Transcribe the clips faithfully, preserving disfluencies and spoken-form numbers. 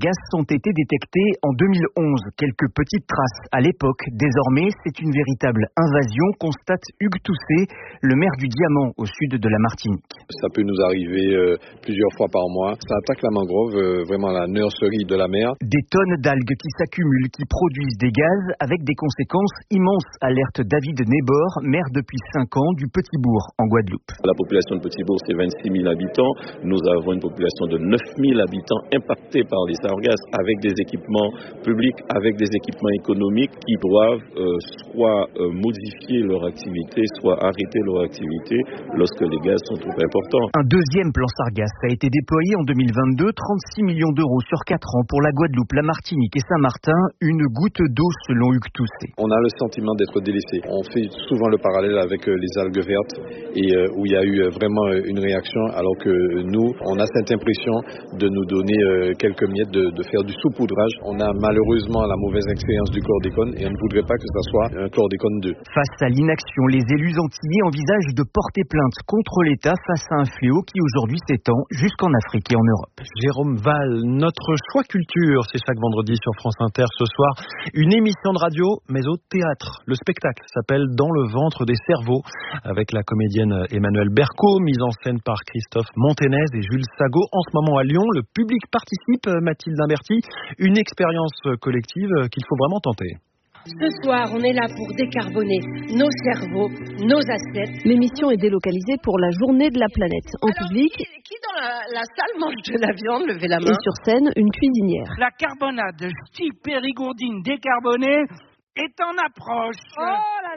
sargasses ont été détectées en deux mille onze. Quelques petites traces à l'époque. Désormais, c'est une véritable invasion, constate Hugues Tousset, le maire du Diamant, au sud de la Martinique. Ça peut nous arriver euh, plusieurs fois par mois. Ça attaque la mangrove, euh, vraiment la nurserie de la mer. Des tonnes d'algues qui s'accumulent, qui produisent des gaz avec des conséquences immenses, alerte David Nébor, maire depuis cinq ans du Petit-Bourg en Guadeloupe. La population de Petit-Bourg, c'est vingt-six mille habitants. Nous avons une population de neuf mille habitants impactés par les sargasses, avec des équipements publics, avec des équipements économiques qui doivent euh, soit euh, modifier leur activité, soit arrêter leur activité lorsque les gaz sont trop importants. Un deuxième plan sargasse a été déployé en deux mille vingt-deux, trente-six millions d'euros sur quatre ans pour la Guadeloupe, la Martinique et Saint-Martin, une goutte d'eau selon Hugues Tousset. On a le sentiment d'être délaissé. On fait souvent le parallèle avec les algues vertes et euh, où il y a eu vraiment une réaction, alors que nous, on a cette impression de nous donner euh, quelques miettes, de, de faire du saupoudrage. On a malheureusement la mauvaise expérience du chlordécone et on ne voudrait pas que ça soit un chlordécone deux. Face à l'inaction, les élus antillais envisagent de porter plainte contre l'État face à un fléau qui aujourd'hui s'étend jusqu'en Afrique et en Europe. Jérôme Val, notre choix culture, c'est chaque vendredi sur France Inter ce soir. Une émission de radio, mais au théâtre. Le spectacle s'appelle Dans le ventre des cerveaux, avec la comédienne Emmanuelle Berco, mise en scène par Christophe Monténez et Jules Sago. En ce moment à Lyon, le public participe, Mathilde Imberti, une expérience collective qu'il faut vraiment tenter. Ce soir, on est là pour décarboner nos cerveaux, nos assiettes. L'émission est délocalisée pour la journée de la planète. En Alors, public, qui, qui dans la, la salle mange de la viande? Levez la main. et sur scène, une cuisinière. La carbonade de style périgourdine décarbonée est en approche. Oh là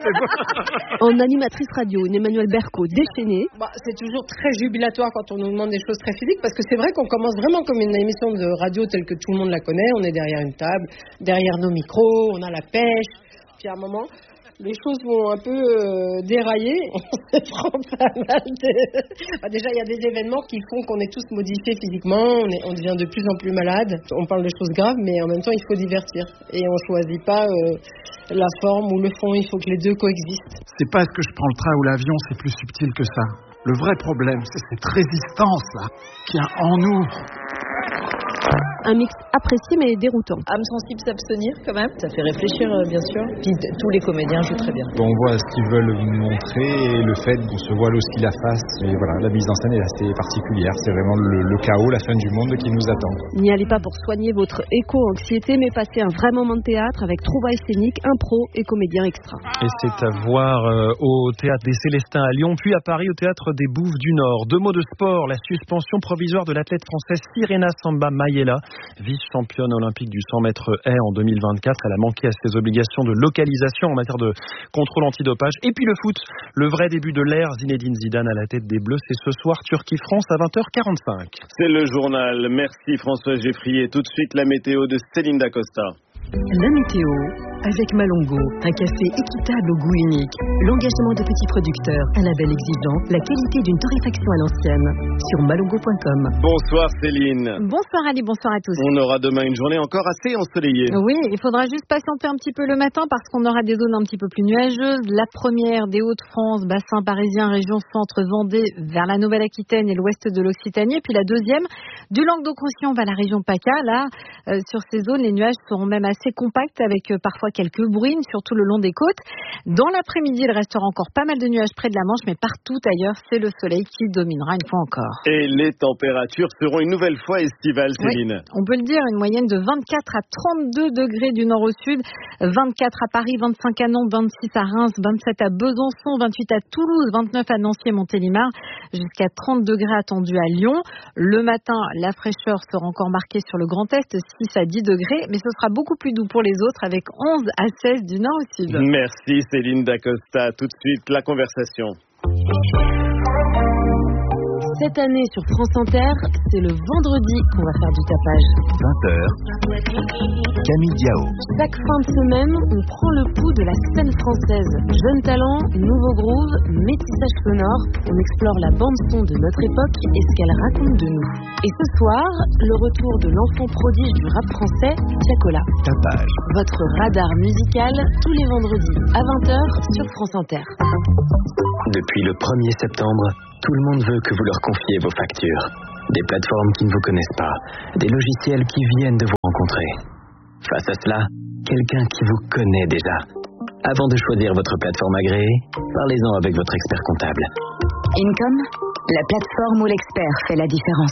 là. En animatrice radio, une Emmanuelle Berco déchaînée. Bah, c'est toujours très jubilatoire quand on nous demande des choses très physiques, parce que c'est vrai qu'on commence vraiment comme une émission de radio telle que tout le monde la connaît. On est derrière une table, derrière nos micros, on a la pêche. Puis à un moment, les choses vont un peu euh, dérailler. On se prend pas mal de... Bah, déjà, il y a des événements qui font qu'on est tous modifiés physiquement, on, est, on devient de plus en plus malade. On parle de choses graves, mais en même temps, il faut divertir. Et on choisit pas euh, la forme ou le fond, il faut que les deux coexistent. C'est pas que je prends le train ou l'avion, c'est plus subtil que ça. Le vrai problème, c'est cette résistance-là qu'il y a en nous. Un mix apprécié mais déroutant. Âme sensible s'abstenir quand même, ça fait réfléchir bien sûr. Puis t- tous les comédiens jouent très bien. On voit ce qu'ils veulent montrer et le fait qu'on se voile aussi la face. Et voilà, la mise en scène est assez particulière. C'est vraiment le, le chaos, la fin du monde qui nous attend. N'y allez pas pour soigner votre éco-anxiété, mais passez un vrai moment de théâtre avec trouvailles scéniques, impro et comédiens extra. Et c'est à voir euh, au Théâtre des Célestins à Lyon, puis à Paris au Théâtre des Bouffes du Nord. Deux mots de sport, la suspension provisoire de l'athlète française Sirena Samba Mayela, vice-championne olympique du cent mètres haies en deux mille vingt-quatre. Elle a manqué à ses obligations de localisation en matière de contrôle antidopage. Et puis le foot, le vrai début de l'ère, Zinedine Zidane à la tête des Bleus, c'est ce soir Turquie-France à vingt heures quarante-cinq. C'est le journal. Merci François Geffrier. Tout de suite la météo de Céline Dacosta. La météo avec Malongo, un café équitable au goût unique, l'engagement de petits producteurs, un label exigeant, la qualité d'une torréfaction à l'ancienne. Sur malongo point com. Bonsoir Céline. Bonsoir Ali, bonsoir à tous. On aura demain une journée encore assez ensoleillée. Oui, il faudra juste patienter un petit peu le matin parce qu'on aura des zones un petit peu plus nuageuses. La première des Hauts-de-France, bassin parisien, région centre, Vendée, vers la Nouvelle-Aquitaine et l'ouest de l'Occitanie. Et puis la deuxième, du Languedoc-Roussillon vers la région PACA. Là, euh, sur ces zones, les nuages seront même assez compacts avec euh, parfois quelques bruines, surtout le long des côtes. Dans l'après-midi, il restera encore pas mal de nuages près de la Manche, mais partout ailleurs, c'est le soleil qui dominera une fois encore. Et les températures seront une nouvelle fois estivales, Céline. Oui, on peut le dire, une moyenne de vingt-quatre à trente-deux degrés du nord au sud, vingt-quatre à Paris, vingt-cinq à Nantes, vingt-six à Reims, vingt-sept à Besançon, vingt-huit à Toulouse, vingt-neuf à Nancy et Montélimar, jusqu'à trente degrés attendus à Lyon. Le matin, la fraîcheur sera encore marquée sur le Grand Est, six à dix degrés, mais ce sera beaucoup plus doux pour les autres avec onze à seize du nord au sud. Merci Céline Dacosta. Tout de suite, la conversation. Cette année sur France Inter, c'est le vendredi qu'on va faire du tapage. vingt heures, Camille Diao. Chaque fin de semaine, on prend le pouls de la scène française. Jeunes talents, nouveaux grooves, métissage sonore. On explore la bande-son de notre époque et ce qu'elle raconte de nous. Et ce soir, le retour de l'enfant prodige du rap français, Tiakola. Tapage. Votre radar musical, tous les vendredis à vingt heures sur France Inter. Depuis le premier septembre, tout le monde veut que vous leur confiez vos factures. des plateformes qui ne vous connaissent pas, des logiciels qui viennent de vous rencontrer. Face à cela, quelqu'un qui vous connaît déjà. Avant de choisir votre plateforme agréée, parlez-en avec votre expert comptable. Income, la plateforme où l'expert fait la différence.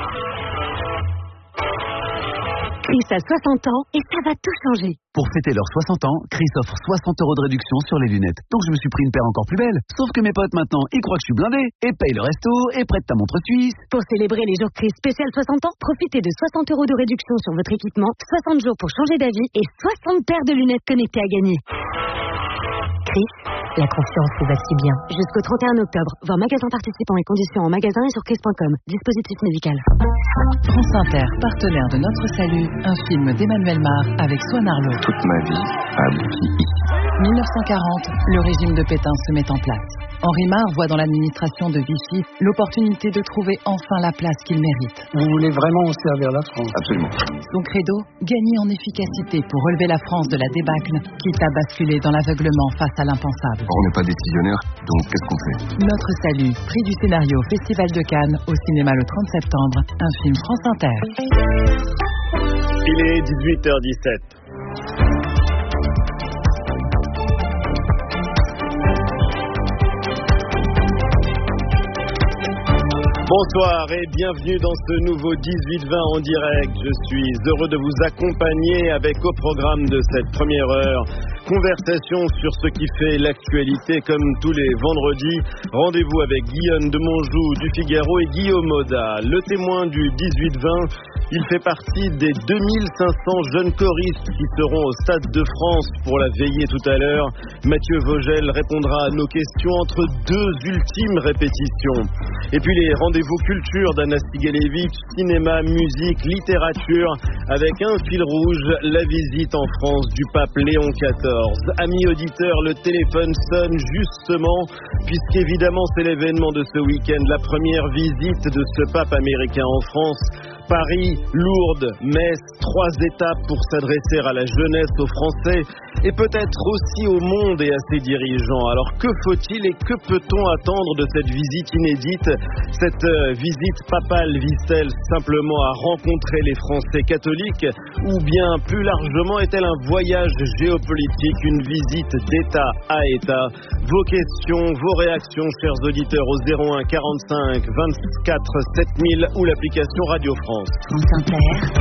Chris a soixante ans et ça va tout changer. Pour fêter leurs soixante ans, Chris offre soixante euros de réduction sur les lunettes. Donc je me suis pris une paire encore plus belle. Sauf que mes potes maintenant, ils croient que je suis blindé et payent le resto et prêtent ta montre suisse. Pour célébrer les jours Chris spécial soixante ans, profitez de soixante euros de réduction sur votre équipement, soixante jours pour changer d'avis et soixante paires de lunettes connectées à gagner. Chris, la confiance vous va si bien. Jusqu'au trente et un octobre, voir magasin participant et conditions en magasin et sur chris point com. Dispositif médical. France Inter, partenaire de Notre Salut, un film d'Emmanuel Mar avec Swan Arlo. Toute ma vie a abouti ici. mille neuf cent quarante, le régime de Pétain se met en place. Henri Mar voit dans l'administration de Vichy l'opportunité de trouver enfin la place qu'il mérite. Vous voulez vraiment servir la France? Absolument. Son credo, gagner en efficacité pour relever la France de la débâcle, quitte à basculer dans l'aveuglement face à l'impensable. On n'est pas décisionnaire, donc qu'est-ce qu'on fait? Notre Salut, prix du scénario au Festival de Cannes, au cinéma le trente septembre, un film France Inter. Il est dix-huit heures dix-sept. Bonsoir et bienvenue dans ce nouveau dix-huit vingt en direct. Je suis heureux de vous accompagner avec au programme de cette première heure conversation sur ce qui fait l'actualité comme tous les vendredis. Rendez-vous avec Guillaume de Monjou du Figaro et Guillaume Moda, le témoin du dix-huit vingt. Il fait partie des deux mille cinq cents jeunes choristes qui seront au Stade de France pour la veillée tout à l'heure. Mathieu Vogel répondra à nos questions entre deux ultimes répétitions. Et puis les rendez-vous culture d'Anna Sigalevitch, cinéma, musique, littérature, avec un fil rouge, la visite en France du pape Léon quatorze. Amis auditeurs, le téléphone sonne justement, puisqu'évidemment c'est l'événement de ce week-end, la première visite de ce pape américain en France. Paris, Lourdes, Metz, trois étapes pour s'adresser à la jeunesse, aux Français et peut-être aussi au monde et à ses dirigeants. Alors que faut-il et que peut-on attendre de cette visite inédite? Cette euh, visite papale vise-t-elle simplement à rencontrer les Français catholiques ou bien plus largement est-elle un voyage géopolitique, une visite d'État à État? Vos questions, vos réactions, chers auditeurs, au zéro un quarante-cinq vingt-quatre sept mille ou l'application Radio France. France Inter,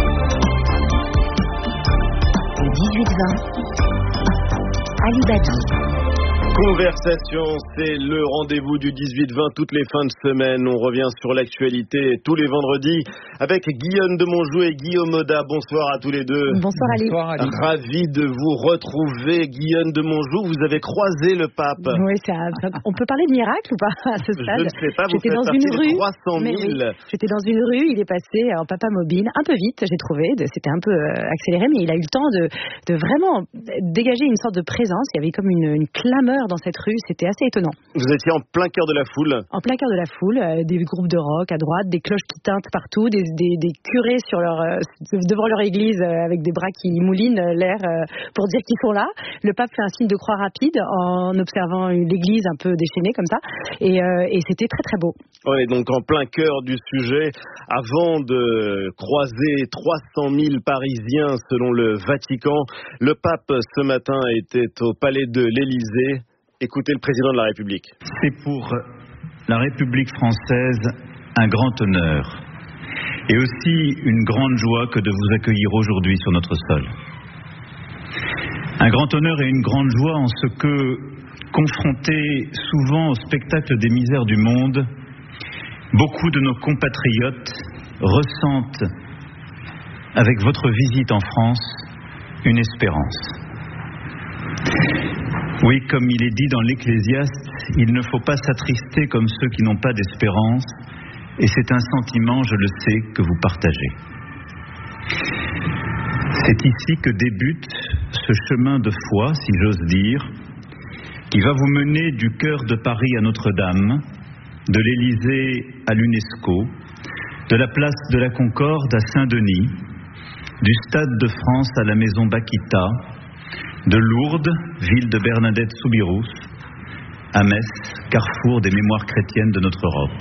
le dix-huit vingt, Ali Badi. Conversation, c'est le rendez-vous du dix-huit vingt toutes les fins de semaine. On revient sur l'actualité tous les vendredis avec Guillaume de Monjou et Guillaume Moda. Bonsoir à tous les deux. Bonsoir Ali. Bonsoir Ali. Ravi de vous retrouver. Guillaume de Monjou, vous avez croisé le pape. Oui, ça, ça, on peut parler de miracle ou pas à ce stade? Je ne sais pas, vous j'étais faites dans partie une des rue, trois cent mille. Oui, j'étais dans une rue, il est passé en papa mobile, un peu vite, j'ai trouvé. C'était un peu accéléré, mais il a eu le temps de, de vraiment dégager une sorte de présence. Il y avait comme une, une clameur dans cette rue. C'était assez étonnant. Vous étiez en plein cœur de la foule. En plein cœur de la foule, euh, des groupes de rock à droite, des cloches qui tintent partout, des, des, des curés sur leur, euh, devant leur église euh, avec des bras qui moulinent euh, l'air euh, pour dire qu'ils sont là. Le pape fait un signe de croix rapide en observant l'église un peu déchaînée comme ça. Et, euh, et c'était très très beau. Oui, donc en plein cœur du sujet, avant de croiser trois cent mille Parisiens selon le Vatican, le pape ce matin était au palais de l'Élysée. Écoutez le président de la République. C'est pour la République française un grand honneur et aussi une grande joie que de vous accueillir aujourd'hui sur notre sol. Un grand honneur et une grande joie en ce que, confrontés souvent au spectacle des misères du monde, beaucoup de nos compatriotes ressentent, avec votre visite en France, une espérance. Oui, comme il est dit dans l'Ecclésiaste, il ne faut pas s'attrister comme ceux qui n'ont pas d'espérance, et c'est un sentiment, je le sais, que vous partagez. C'est ici que débute ce chemin de foi, si j'ose dire, qui va vous mener du cœur de Paris à Notre-Dame, de l'Élysée à l'UNESCO, de la place de la Concorde à Saint-Denis, du Stade de France à la Maison Bakita, de Lourdes, ville de Bernadette Soubirous, à Metz, carrefour des mémoires chrétiennes de notre Europe.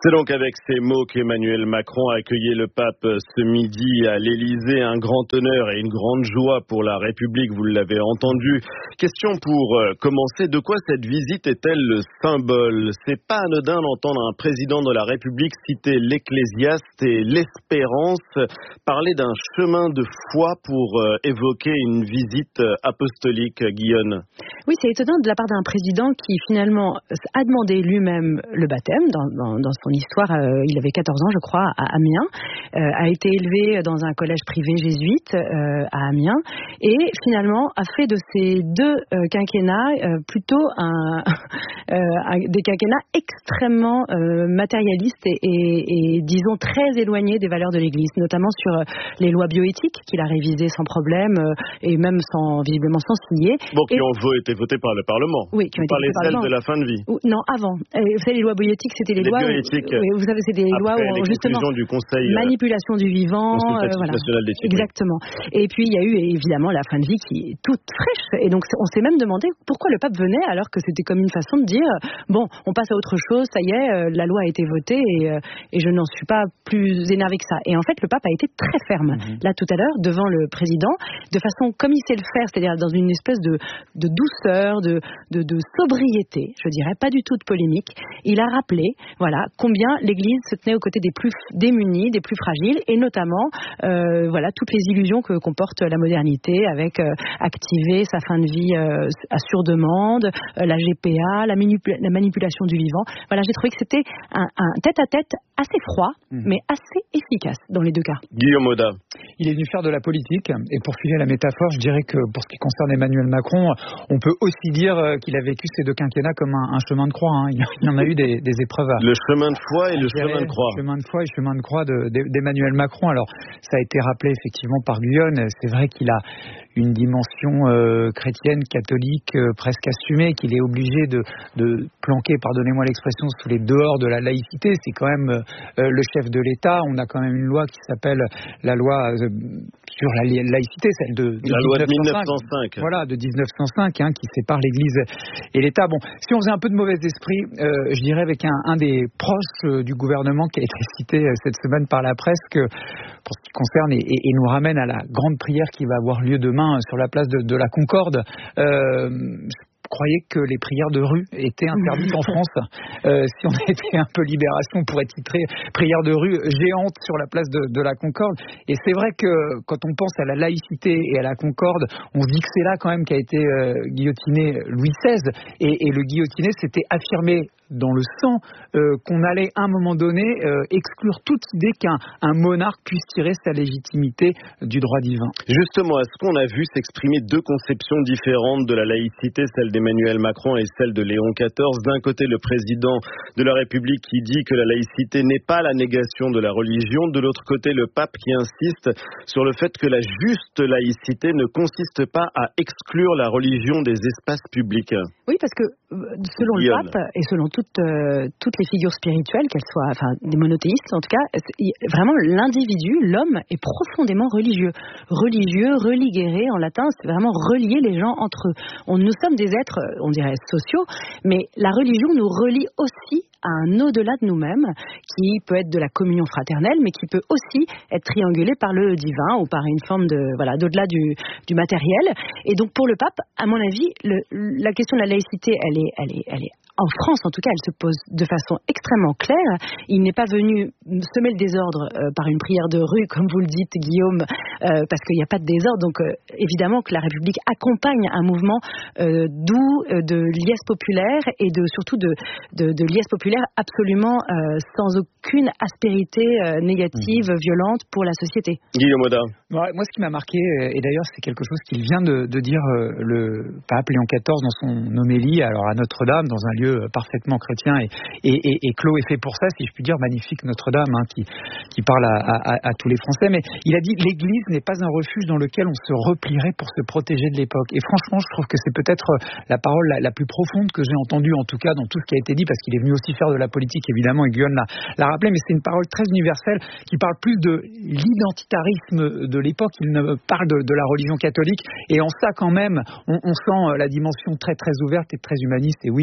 C'est donc avec ces mots qu'Emmanuel Macron a accueilli le pape ce midi à l'Élysée. Un grand honneur et une grande joie pour la République, vous l'avez entendu. Question pour commencer, de quoi cette visite est-elle le symbole? C'est pas anodin d'entendre un président de la République citer l'Ecclésiaste et l'Espérance, parler d'un chemin de foi pour évoquer une visite apostolique, Guillaume. Oui, c'est étonnant de la part d'un président qui finalement a demandé lui-même le baptême. Dans, dans, dans son histoire, euh, il avait quatorze ans, je crois, à Amiens, euh, a été élevé dans un collège privé jésuite euh, à Amiens, et finalement a fait de ces deux euh, quinquennats euh, plutôt un, euh, un, des quinquennats extrêmement euh, matérialistes et, et, et disons très éloignés des valeurs de l'Église, notamment sur les lois bioéthiques qu'il a révisées sans problème euh, et même sans visiblement sans signer. Bon, qui et, ont été votées par le Parlement. Oui, qui ont été votées par le Parlement. Celles de la fin de vie. Ou, non, avant. Euh, vous savez, les lois bioéthiques, c'était les, les lois. Bioéthiques, où, oui, vous savez, c'est des lois où les justement du Conseil, manipulation du vivant, euh, voilà. national d'éthique. Exactement. Et puis il y a eu évidemment la fin de vie qui est toute fraîche. Et donc on s'est même demandé pourquoi le pape venait, alors que c'était comme une façon de dire bon, on passe à autre chose, ça y est, euh, la loi a été votée et, euh, et je n'en suis pas plus énervé que ça. Et en fait, le pape a été très ferme mm-hmm. là tout à l'heure devant le président, de façon comme il sait le faire, c'est-à-dire dans une espèce de, de douceur, de, de, de sobriété, je dirais, pas du tout de polémique. Il a rappelé, voilà, combien l'Église se tenait aux côtés des plus démunis, des plus fragiles, et notamment, euh, voilà, toutes les illusions que comporte la modernité, avec euh, activer sa fin de vie euh, à sur-demande, euh, la G P A, la, manipula- la manipulation du vivant. Voilà, j'ai trouvé que c'était un, un tête-à-tête assez froid, mmh. mais assez efficace dans les deux cas. Guillaume Oda. Il est venu faire de la politique, et pour filer la métaphore, je dirais que pour ce qui concerne Emmanuel Macron, on peut aussi dire qu'il a vécu ces deux quinquennats comme un, un chemin de croix. Hein. Il y en a eu des, des épreuves. À, le chemin de foi et le chemin de croix. Le chemin de foi et le chemin de croix de, de, d'Emmanuel Macron. Alors, ça a été rappelé effectivement par Guyonne. C'est vrai qu'il a une dimension euh, chrétienne, catholique, euh, presque assumée, qu'il est obligé de, de planquer, pardonnez-moi l'expression, sous les dehors de la laïcité. C'est quand même euh, le chef de l'État. On a quand même une loi qui s'appelle la loi euh, sur la laïcité, celle de, de la loi de mille neuf cent cinq. Voilà, de dix-neuf cent cinq, hein, qui sépare l'Église et l'État. Bon, si on faisait un peu de mauvais esprit, euh, je dirais avec un, un des proches euh, du gouvernement qui a été cité euh, cette semaine par la presse, que pour ce qui concerne et, et, et nous ramène à la grande prière qui va avoir lieu demain sur la place de, de la Concorde. Euh, croyais que les prières de rue étaient interdites en France. Euh, si on était un peu Libération, on pourrait titrer prières de rue géantes sur la place de, de la Concorde. Et c'est vrai que quand on pense à la laïcité et à la Concorde, on se dit que c'est là quand même qu'a été euh, guillotiné Louis seize. Et, et le guillotiné s'était affirmé dans le sang euh, qu'on allait à un moment donné euh, exclure toute idée qu'un un monarque puisse tirer sa légitimité du droit divin. Justement, est-ce qu'on a vu s'exprimer deux conceptions différentes de la laïcité, celle d'Emmanuel Macron et celle de Léon quatorze? D'un côté, le président de la République qui dit que la laïcité n'est pas la négation de la religion. De l'autre côté, le pape qui insiste sur le fait que la juste laïcité ne consiste pas à exclure la religion des espaces publics. Oui, parce que selon le pape et selon toutes, euh, toutes les figures spirituelles, qu'elles soient, enfin, des monothéistes en tout cas, vraiment l'individu, l'homme est profondément religieux. Religieux, religere en latin, c'est vraiment relier les gens entre eux. On, nous sommes des êtres, on dirait, sociaux, mais la religion nous relie aussi à un au-delà de nous-mêmes, qui peut être de la communion fraternelle, mais qui peut aussi être triangulé par le divin ou par une forme de, voilà, d'au-delà du, du matériel. Et donc pour le pape, à mon avis, le, la question de la laïcité, elle est, elle est, elle est en France, en tout cas, elle se pose de façon extrêmement claire. Il n'est pas venu semer le désordre euh, par une prière de rue, comme vous le dites, Guillaume, euh, parce qu'il n'y a pas de désordre. Donc, euh, évidemment que la République accompagne un mouvement euh, doux, euh, de liesse populaire et de, surtout de, de, de liesse populaire absolument euh, sans aucune aspérité euh, négative, mmh. violente pour la société. Guillaume Oda. Ouais, moi, ce qui m'a marqué, et d'ailleurs, c'est quelque chose qu'il vient de, de dire euh, le pape Léon quatorze dans son homélie, alors à Notre-Dame, dans un lieu parfaitement chrétien et, et, et, et clos et fait pour ça, si je puis dire, magnifique Notre-Dame, hein, qui, qui parle à, à, à tous les Français. Mais il a dit que l'Église n'est pas un refuge dans lequel on se replierait pour se protéger de l'époque. Et franchement, je trouve que c'est peut-être la parole la, la plus profonde que j'ai entendue, en tout cas dans tout ce qui a été dit, parce qu'il est venu aussi faire de la politique, évidemment, et Guyonne l'a, l'a rappelé, mais c'est une parole très universelle qui parle plus de l'identitarisme de l'époque. Il ne parle de, de la religion catholique, et en ça, quand même, on, on sent la dimension très, très ouverte et très humaniste. Et oui, ça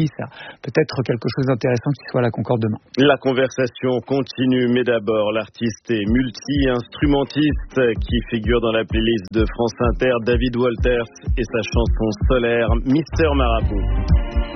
peut-être quelque chose d'intéressant qui soit à la Concorde demain. La conversation continue, mais d'abord l'artiste et multi-instrumentiste qui figure dans la playlist de France Inter, David Walters et sa chanson Solaire, Mister Marabout.